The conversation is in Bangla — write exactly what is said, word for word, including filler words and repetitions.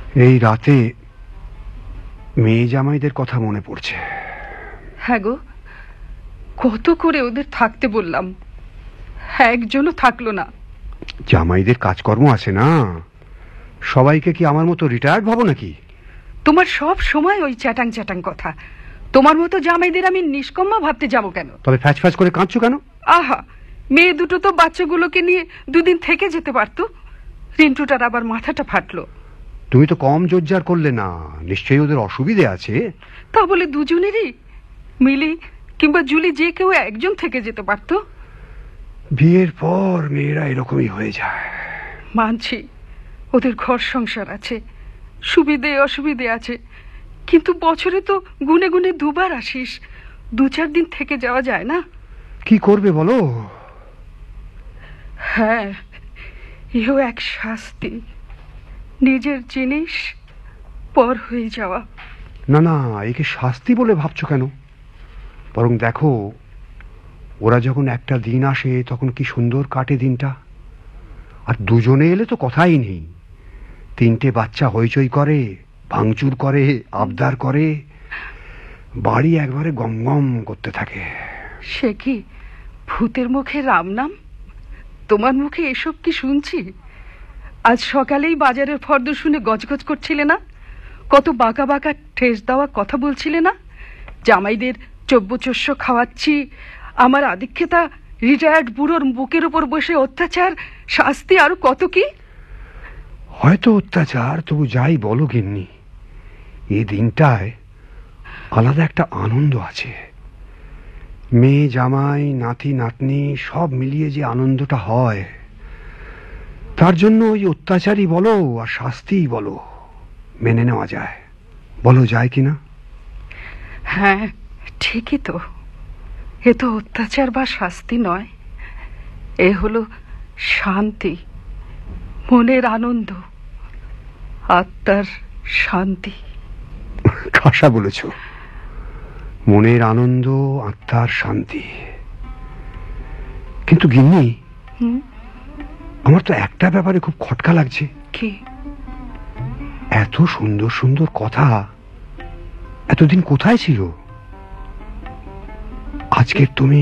এই রাতে মেয়ে জামাইদের কথা মনে পড়ছে। হ্যাঁ গো, কত করে ওদের থাকতে বললাম, একজনও থাকলো না। জামাইদের কাজকর্ম আছে না, সবাইকে কি আমার মতো রিটায়ার্ড ভাবো নাকি? তোমার সব সময় ওই চ্যাটাং চ্যাটাং কথা। তোমার মতো জামাইদের আমি নিষ্কম্মা ভাবতে যাবো কেন? তবে ফ্যাচ ফ্যাচ করে কাঁদছো কেন? আহা, মেয়ে দুটো তো বাচ্চাগুলোকে নিয়ে দুদিন থেকে যেতে পারতো। রিন্টুটার আবার মাথাটা ফাটলো। তুমি তো কম জোরজার করলে না, নিশ্চয়ই ওদের অসুবিধে আছে। তা বলে দুজনেরই? মিলি কিংবা জুলি যে কেউ একজন থেকে যেতে পারতো। বিয়ের পর মেয়েরা এরকমই হয়ে যায়। মানছি ওদের ঘর সংসার আছে, সুবিধে অসুবিধে আছে, কিন্তু বছরে তো গুনে গুনে দুবার আসিস, দু চার দিন থেকে যাওয়া যায় না? কি করবে বলো? হ্যাঁ, এও এক শাস্তি, নিজের জিনিস পর হয়ে যাওয়া। না না, একে শাস্তি বলে ভাবছো কেন? বরং দেখো, ওরা যখন একটা দিন আসে তখন কি সুন্দর কাটে দিনটা। আর দুজনে এলে তো কথাই নেই, তিনটে বাচ্চা হইচই করে, ভাঙচুর করে, আবদার করে, বাড়ি একবারে গম গম করতে থাকে। সে কি ভূতের মুখে রাম নাম? তোমার মুখে এসব কি শুনছি? আজ সকালেই বাজারের ফর্দ শুনে গজগজ করছিলে না? কত বাঁকা বাঁকা ঠেস দেওয়া কথা বলছিলে না? জামাইদের চব্যচস্য খাওয়াচ্ছি, আমার আদিক্ষেতা রিটায়ার্ড বুড়োর বুকের উপর বসে অত্যাচার, শাস্তি, আরো কত কি। হয়তো অত্যাচার, তবু যাই বলো গিন্নি, এই দিনটায় আলাদা একটা আনন্দ আছে। মেয়ে জামাই নাতি নাতনি সব মিলিয়ে যে আনন্দটা হয়, তার জন্য ওই অত্যাচারই বলো আর শাস্তিই বলো মেনে নেওয়া যায়। বলো যায় কিনা? হ্যাঁ ঠিকই তো, এ তো অত্যাচার বা শাস্তি নয়, এ হলো শান্তি, মনের আনন্দ, আত্মার শান্তি। খাসা বলেছ, মনের আনন্দ, আত্মার শান্তি। কিন্তু গিন্নি, আমার তো একটা ব্যাপারে খুব খটকা লাগছে। কি? এত সুন্দর সুন্দর কথা এতদিন কোথায় ছিল? আজকের তুমি